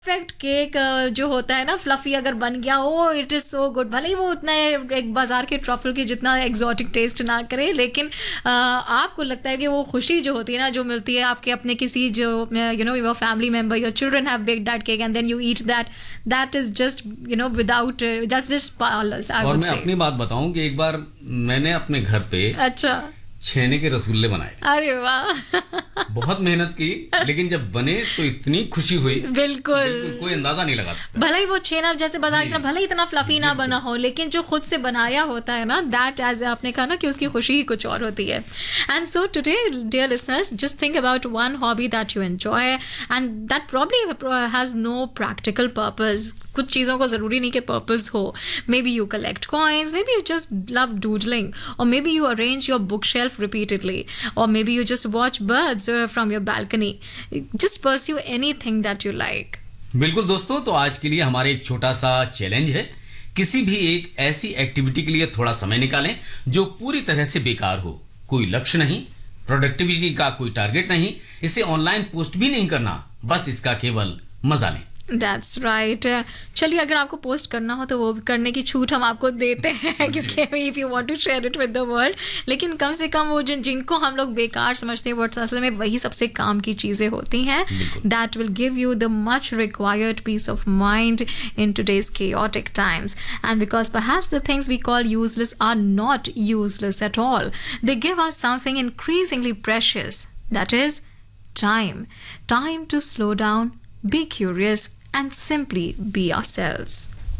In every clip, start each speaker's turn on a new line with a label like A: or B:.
A: Perfect cake जो होता है ना फ्लफी अगर बन गया ओ इट इज़ सो गुड, भले ही वो उतना एक बाजार के ट्रफल की जितना एग्जॉटिक टेस्ट ना करे, लेकिन आपको लगता है कि वो खुशी जो होती है ना जो मिलती है आपके अपने किसी जो your family member your children have baked that cake and then you eat that is just without that's just powerless आई
B: और
A: वुड
B: मैं
A: से।
B: अपनी बात बताऊं कि एक बार मैंने अपने घर पे
A: अच्छा,
B: छेने के रसगुल्ले बनाए।
A: अरे वाह
B: बहुत मेहनत की, लेकिन जब बने तो इतनी खुशी हुई,
A: बिल्कुल
B: कोई अंदाजा नहीं लगा सकता।
A: भले ही वो छेना जैसे बाजार की तरह भले ही इतना फ्लफी ना बना हो, लेकिन जो खुद से बनाया होता है ना दैट एज आपने कहा ना कि उसकी खुशी ही कुछ और होती है। And so today dear listeners just think about one hobby that you enjoy and that probably has no practical purpose. कुछ चीज़ों को ज़रूरी नहीं कि पर्पस हो। May be you collect coins, may be you just love doodling, और may be you arrange your book shelf repeatedly, or maybe you just watch birds from your balcony. Just pursue anything that you like.
B: बिल्कुल दोस्तों, तो आज के लिए हमारे एक छोटा सा चैलेंज है। किसी भी एक ऐसी एक्टिविटी के लिए थोड़ा समय निकालें जो पूरी तरह से बेकार हो। कोई लक्ष्य नहीं, प्रोडक्टिविटी का कोई टारगेट नहीं, इसे ऑनलाइन पोस्ट भी नहीं करना, बस इसका केवल मजा लें।
A: That's right. चलिए, अगर आपको पोस्ट करना हो तो वो करने की छूट हम आपको देते हैं क्योंकि if you want to share it with the world, लेकिन कम से कम वो जिनको हम लोग बेकार समझते हैं वो असल में वही सबसे काम की चीज़ें होती हैं। That will give you the much required peace of mind in today's chaotic times. And because perhaps the things we call useless are not useless at all. They give us something increasingly precious. That is time. Time to slow down, be curious, and simply be ourselves.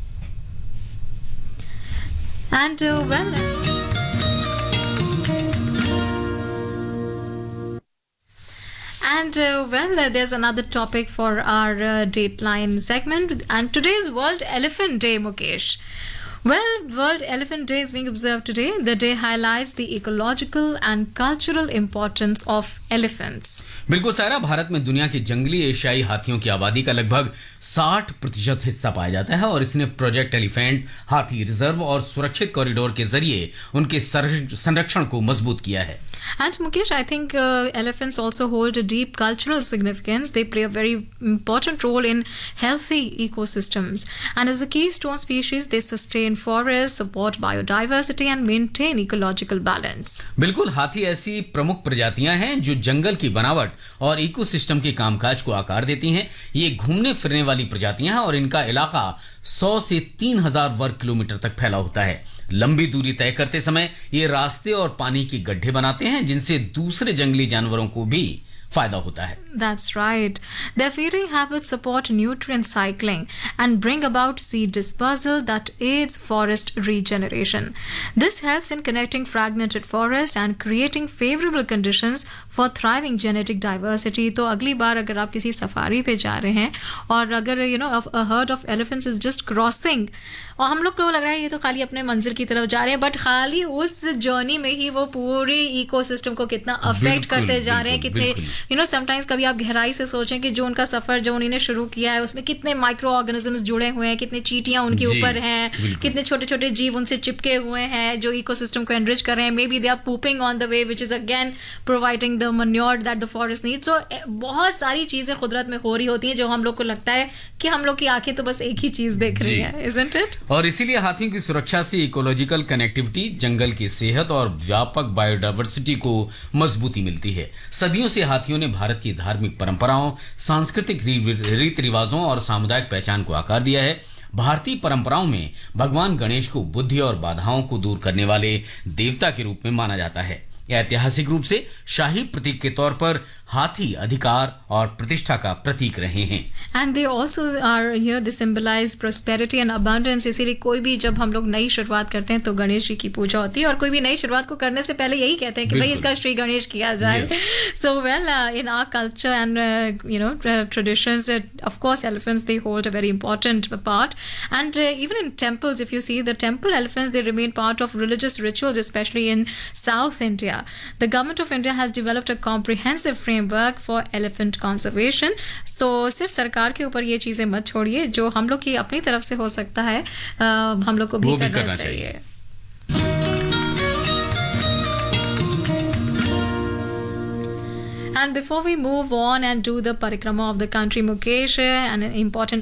A: And there's another topic for our Dateline segment, and today is World Elephant Day, Mukesh. Well, World Elephant Day is being observed today. The day highlights the ecological and cultural importance of elephants.
B: बिल्कुल सारा, भारत में दुनिया के जंगली एशियाई हाथियों की आबादी का लगभग 60% हिस्सा पाया जाता है, और इसने प्रोजेक्ट एलिफेंट, हाथी रिजर्व और सुरक्षित कॉरिडोर के जरिए उनके संरक्षण को मजबूत किया है।
A: And Mukesh, I think elephants also hold a deep cultural significance. They play a very important role in healthy ecosystems. And as a keystone species, they sustain forests, support biodiversity, and maintain ecological balance.
B: बिल्कुल, हाथी ऐसी प्रमुख प्रजातियां हैं जो जंगल की बनावट और इकोसिस्टम के कामकाज को आकार देती हैं। ये घूमने फिरने वाली प्रजातियां हैं और इनका इलाका 100 से 3000 वर्ग किलोमीटर तक फैला होता है। लंबी दूरी तय करते समय ये रास्ते और पानी के गड्ढे बनाते हैं, जिनसे दूसरे जंगली जानवरों को भी फायदा होता है।
A: That's right. Their feeding habits support nutrient cycling and bring about seed dispersal that aids forest regeneration. This helps in connecting fragmented forests and creating favorable conditions for thriving genetic diversity. तो अगली बार अगर आप किसी safari पे जा रहे हैं और अगर a herd of elephants is just crossing, और हम लोग को लग रहा है ये तो खाली अपने मंजिल की तरफ जा रहे हैं, बट खाली उस जर्नी में ही वो पूरे इकोसिस्टम को कितना अफेक्ट करते जा रहे हैं, कितने समटाइम्स कभी आप गहराई से सोचें कि जो उनका सफर जो उन्होंने शुरू किया है उसमें कितने माइक्रो ऑर्गेनिजम्स जुड़े हुए हैं, कितने चींटियां उनके ऊपर हैं, कितने छोटे छोटे जीव उनसे चिपके हुए हैं जो इकोसिस्टम को एनरिच कर रहे हैं। May be they are pooping on the way which is again providing the मनयोर that the forest needs. सो बहुत सारी चीजें कुदरत में हो रही होती हैं जो हम लोग को लगता है कि हम लोग की आंखें तो बस एक ही चीज देख रही है, इजंट इट?
B: और इसीलिए हाथियों की सुरक्षा से इकोलॉजिकल कनेक्टिविटी, जंगल की सेहत और व्यापक बायोडायवर्सिटी को मजबूती मिलती है। सदियों से हाथियों ने भारत की धार्मिक परंपराओं, सांस्कृतिक रीति रिवाजों और सामुदायिक पहचान को आकार दिया है। भारतीय परंपराओं में भगवान गणेश को बुद्धि और बाधाओं को दूर करने वाले देवता के रूप में माना जाता है। ऐतिहासिक रूप से शाही प्रतीक के तौर पर हाथी अधिकार और प्रतिष्ठा का प्रतीक रहे हैं।
A: And they also are here, they symbolize prosperity and abundance. इसीलिए कोई भी जब हम लोग नई शुरुआत करते हैं तो गणेश जी की पूजा होती है, और कोई भी नई शुरुआत को करने से पहले यही कहते हैं कि भाई इसका श्री गणेश किया जाए। So well, in our culture and traditions, of course elephants they hold a very important part, and even in temples, if you see the temple elephants, they remain part of religious rituals, especially in South India. The government of India has developed a comprehensive framework for elephant conservation. So सिर्फ सरकार के ऊपर ये चीजें मत छोड़िए, जो हम लोग की अपनी तरफ से हो सकता है हम लोग को भी करना चाहिए। And before we move on and do the parikrama of the country, Mukesh, an important